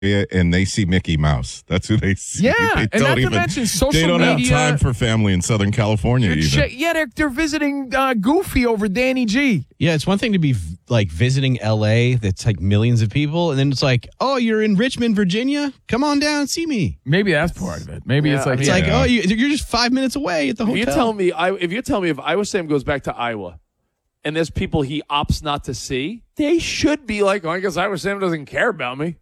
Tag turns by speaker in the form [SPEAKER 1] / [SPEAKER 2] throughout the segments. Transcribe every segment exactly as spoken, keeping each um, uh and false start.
[SPEAKER 1] and they see Mickey Mouse. That's who they see.
[SPEAKER 2] Yeah,
[SPEAKER 1] they
[SPEAKER 2] and not
[SPEAKER 1] even,
[SPEAKER 2] to mention social
[SPEAKER 1] They don't
[SPEAKER 2] media.
[SPEAKER 1] have time for family in Southern California even.
[SPEAKER 2] Ch- yeah, they're, they're visiting uh, Goofy over Danny G.
[SPEAKER 3] Yeah, it's one thing to be like visiting L A that's like millions of people, and then it's like, oh, you're in Richmond, Virginia? Come on down and see me.
[SPEAKER 2] Maybe that's part of it. Maybe
[SPEAKER 4] Yeah,
[SPEAKER 2] it's like,
[SPEAKER 3] It's
[SPEAKER 2] yeah.
[SPEAKER 3] like, oh, you, you're just five minutes away at the
[SPEAKER 4] If
[SPEAKER 3] hotel.
[SPEAKER 4] you're telling me, I, if you're telling me if Iowa Sam goes back to Iowa, and there's people he opts not to see, they should be like, oh, I guess Iowa Sam doesn't care about me.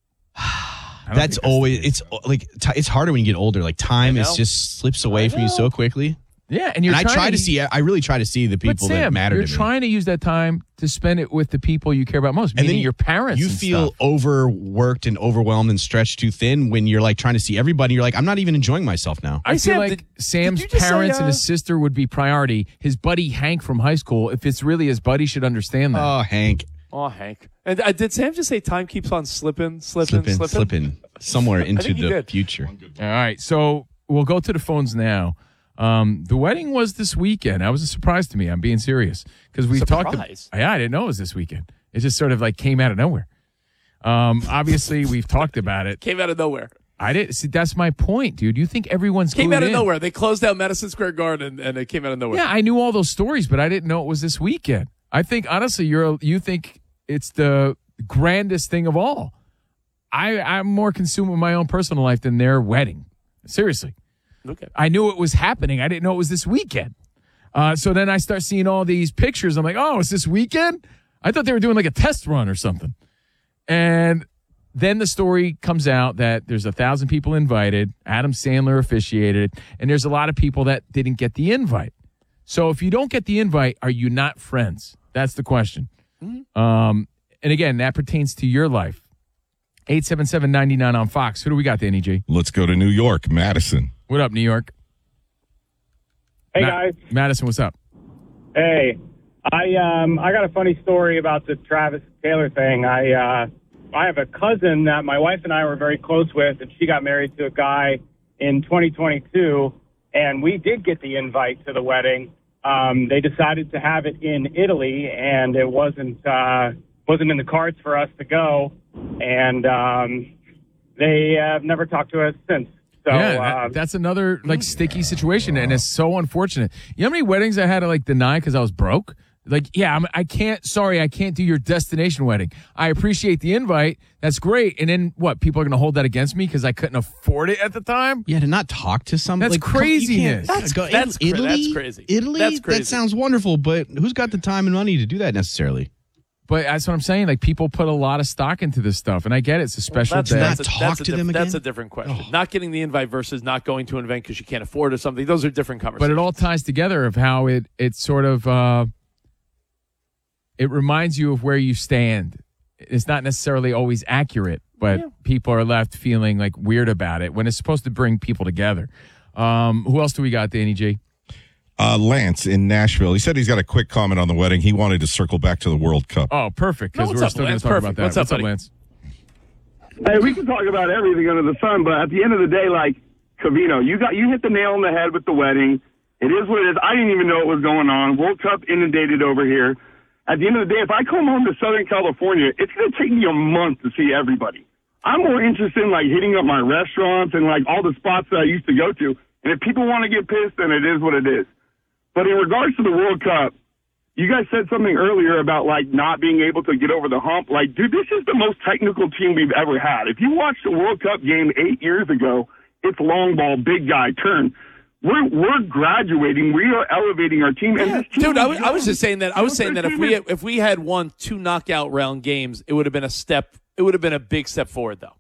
[SPEAKER 3] That's always it's like t- it's harder when you get older. Like time
[SPEAKER 4] I
[SPEAKER 3] is
[SPEAKER 4] know.
[SPEAKER 3] just slips away
[SPEAKER 4] I
[SPEAKER 3] from you
[SPEAKER 4] know.
[SPEAKER 3] so quickly.
[SPEAKER 2] yeah, and you're
[SPEAKER 3] And I
[SPEAKER 2] trying
[SPEAKER 3] try to see. I really try to see the
[SPEAKER 2] But
[SPEAKER 3] people
[SPEAKER 2] Sam,
[SPEAKER 3] that matter
[SPEAKER 2] you're
[SPEAKER 3] to me.
[SPEAKER 2] trying to use that time to spend it with the people you care about most,
[SPEAKER 3] And
[SPEAKER 2] meaning
[SPEAKER 3] then
[SPEAKER 2] your parents.
[SPEAKER 3] You
[SPEAKER 2] and
[SPEAKER 3] feel
[SPEAKER 2] stuff.
[SPEAKER 3] overworked and overwhelmed and stretched too thin when you're like trying to see everybody. You're like, I'm not even enjoying myself now.
[SPEAKER 2] I
[SPEAKER 4] Hey,
[SPEAKER 2] feel
[SPEAKER 4] Sam,
[SPEAKER 2] like
[SPEAKER 4] did-
[SPEAKER 2] Sam's
[SPEAKER 4] did you just say,
[SPEAKER 2] parents and
[SPEAKER 4] uh,
[SPEAKER 2] his sister would be priority. His buddy Hank from high school, if it's really his buddy, should understand that.
[SPEAKER 3] Oh, Hank,
[SPEAKER 4] Oh, Hank. And uh, did Sam just say time keeps on slipping, slipping,
[SPEAKER 3] slipping,
[SPEAKER 4] slipping?
[SPEAKER 3] slipping somewhere into
[SPEAKER 4] think he
[SPEAKER 3] the
[SPEAKER 4] did.
[SPEAKER 3] future.
[SPEAKER 2] All right, so we'll go to the phones now. Um, the wedding was this weekend. That was a surprise to me. I'm being serious because we've talked.
[SPEAKER 4] Surprise?
[SPEAKER 2] Yeah, I didn't know it was this weekend. It just sort of like came out of nowhere. Um, obviously, we've talked about it.
[SPEAKER 4] Came out of nowhere.
[SPEAKER 2] I didn't see. That's my point, dude. You think everyone's
[SPEAKER 4] Came
[SPEAKER 2] glued
[SPEAKER 4] out of
[SPEAKER 2] in.
[SPEAKER 4] nowhere. They closed down Madison Square Garden, and it came out of nowhere.
[SPEAKER 2] Yeah, I knew all those stories, but I didn't know it was this weekend. I think honestly, you're a, you think it's the grandest thing of all. I I'm more consumed with my own personal life than their wedding. Seriously.
[SPEAKER 4] Okay.
[SPEAKER 2] I knew it was happening. I didn't know it was this weekend. Uh, so then I start seeing all these pictures. I'm like, oh, it's this weekend? I thought they were doing like a test run or something. And then the story comes out that there's a thousand people invited. Adam Sandler officiated, and there's a lot of people that didn't get the invite. So if you don't get the invite, are you not friends? That's the question. Mm-hmm. Um, and again, that pertains to your life. eight seven seven, nine nine on Fox. Who do we got, Danny G?
[SPEAKER 1] Let's go to New York, Madison.
[SPEAKER 2] What up, New York?
[SPEAKER 5] Hey
[SPEAKER 2] Ma-
[SPEAKER 5] guys.
[SPEAKER 2] Madison, what's up?
[SPEAKER 5] Hey. I um I got a funny story about the Travis Taylor thing. I uh I have a cousin that my wife and I were very close with, and she got married to a guy in twenty twenty-two, and we did get the invite to the wedding. Um they decided to have it in Italy, and it wasn't uh wasn't in the cards for us to go, and um they have never talked to us since. So,
[SPEAKER 2] yeah, that-
[SPEAKER 5] uh,
[SPEAKER 2] that's another like sticky situation, and it's so unfortunate. You know how many weddings I had to like deny because I was broke? Like, yeah, I'm, I can't. Sorry, I can't do your destination wedding. I appreciate the invite. That's great. And then what? People are going to hold that against me because I couldn't afford it at the time.
[SPEAKER 3] Yeah, to not talk to somebody.
[SPEAKER 2] That's
[SPEAKER 3] like, come- you
[SPEAKER 2] craziness.
[SPEAKER 3] can't-
[SPEAKER 4] That's-
[SPEAKER 3] go-
[SPEAKER 4] that's cra-
[SPEAKER 3] Italy.
[SPEAKER 4] that's crazy.
[SPEAKER 3] Italy.
[SPEAKER 4] That's crazy.
[SPEAKER 3] That sounds wonderful, but who's got the time and money to do that necessarily?
[SPEAKER 2] But that's what I'm saying. Like, people put a lot of stock into this stuff, and I get it. It's a special
[SPEAKER 4] That's,
[SPEAKER 2] day.
[SPEAKER 3] not
[SPEAKER 4] that's, a,
[SPEAKER 3] talk
[SPEAKER 4] that's, a
[SPEAKER 3] to
[SPEAKER 4] diff-
[SPEAKER 3] them
[SPEAKER 4] that's
[SPEAKER 3] again?
[SPEAKER 4] a different question. Not getting the invite versus not going to an event because you can't afford or something. Those are different
[SPEAKER 2] But
[SPEAKER 4] conversations.
[SPEAKER 2] it all ties together of how it it sort of uh, it reminds you of where you stand. It's not necessarily always accurate, but
[SPEAKER 4] Yeah.
[SPEAKER 2] people are left feeling like weird about it when it's supposed to bring people together. Um, who else do we got, Danny G?
[SPEAKER 1] Uh, Lance in Nashville. He said he's got a quick comment on the wedding. He wanted to circle back to the World Cup.
[SPEAKER 2] Oh, perfect. Because
[SPEAKER 4] No, what's
[SPEAKER 2] we're
[SPEAKER 4] up,
[SPEAKER 2] still going
[SPEAKER 4] Lance?
[SPEAKER 2] to talk
[SPEAKER 4] Perfect.
[SPEAKER 2] about that.
[SPEAKER 4] What's up,
[SPEAKER 2] What's up,
[SPEAKER 4] buddy?
[SPEAKER 2] Lance?
[SPEAKER 6] Hey, we can talk about everything under the sun, but at the end of the day, like, Covino, you got you hit the nail on the head with the wedding. It is what it is. I didn't even know what was going on. World Cup inundated over here. At the end of the day, if I come home to Southern California, it's going to take me a month to see everybody. I'm more interested in, like, hitting up my restaurants and, like, all the spots that I used to go to. And if people want to get pissed, then it is what it is. But in regards to the World Cup, you guys said something earlier about, like, not being able to get over the hump. Like, dude, this is the most technical team we've ever had. If you watched the World Cup game eight years ago, it's long ball, big guy, turn. We're we're graduating. We are elevating our team. And
[SPEAKER 4] Yeah.
[SPEAKER 6] this team
[SPEAKER 4] Dude, I
[SPEAKER 6] is
[SPEAKER 4] was, I was just saying that. I was saying that if we
[SPEAKER 6] young.
[SPEAKER 4] if we had won two knockout round games, it would have been a step. It would have been a big step forward, though.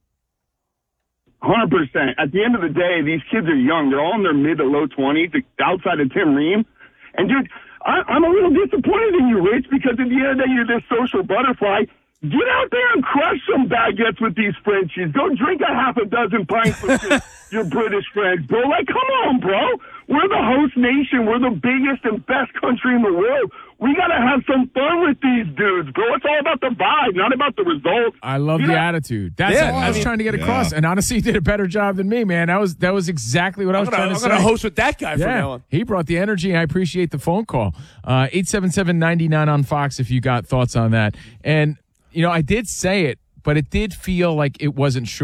[SPEAKER 6] one hundred percent. At the end of the day, these kids are young. They're all in their mid to low twenties, outside of Tim Ream. And, dude, I, I'm a little disappointed in you, Rich, because at the end of the day, you're this social butterfly. Get out there and crush some baguettes with these Frenchies. Go drink a half a dozen pints with your, your British friends, bro. Like, come on, bro. We're the host nation. We're the biggest and best country in the world. We got to have some fun with these dudes, bro. It's all about the vibe, not about the results.
[SPEAKER 2] I love
[SPEAKER 6] You
[SPEAKER 2] the
[SPEAKER 6] know-
[SPEAKER 2] attitude. That's
[SPEAKER 4] Yeah,
[SPEAKER 2] all I
[SPEAKER 4] I
[SPEAKER 2] was
[SPEAKER 4] mean-
[SPEAKER 2] trying to get
[SPEAKER 1] Yeah.
[SPEAKER 2] across. And honestly, you did a better job than me, man. That was that was exactly what I
[SPEAKER 4] I'm
[SPEAKER 2] was
[SPEAKER 4] gonna,
[SPEAKER 2] trying
[SPEAKER 4] I'm
[SPEAKER 2] to say.
[SPEAKER 4] gonna host with that guy from now
[SPEAKER 2] Yeah,
[SPEAKER 4] on.
[SPEAKER 2] he brought the energy. I appreciate the phone call. Uh, eight seven seven, nine nine on Fox if you got thoughts on that. And, you know, I did say it but it did feel like it wasn't sure.